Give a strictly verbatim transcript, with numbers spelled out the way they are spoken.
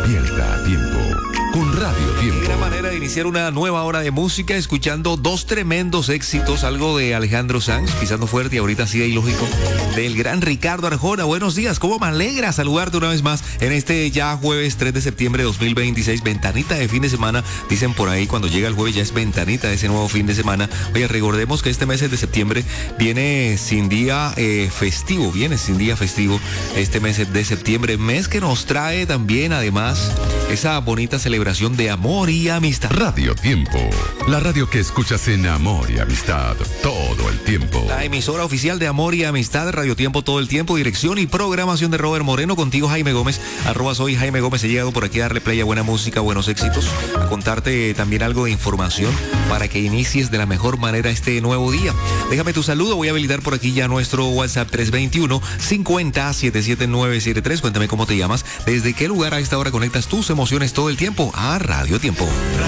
Despierta a tiempo con Radio Tiempo. Qué gran manera de iniciar una nueva hora de música escuchando dos tremendos éxitos, algo de Alejandro Sanz, pisando fuerte y ahorita así de ilógico, del gran Ricardo Arjona. Buenos días, cómo me alegra saludarte una vez más en este ya jueves tres de septiembre de dos mil veintiséis, ventanita de fin de semana, dicen por ahí, cuando llega el jueves ya es ventanita de ese nuevo fin de semana. Oye, recordemos que este mes de septiembre viene sin día eh, festivo, viene sin día festivo este mes de septiembre, mes que nos trae también además esa bonita celebración de amor y amistad. Radio Tiempo, la radio que escuchas en amor y amistad todo el tiempo. La emisora oficial de amor y amistad, Radio Tiempo todo el tiempo, dirección y programación de Robert Moreno, contigo Jaime Gómez, arroba soy Jaime Gómez. He llegado por aquí a darle play a buena música, buenos éxitos, a contarte también algo de información para que inicies de la mejor manera este nuevo día. Déjame tu saludo, voy a habilitar por aquí ya nuestro WhatsApp tres veintiuno, cincuenta, setenta y siete nueve setenta y tres. Cuéntame cómo te llamas, desde qué lugar a esta hora conectas tus emociones todo el tiempo a Radio Tiempo.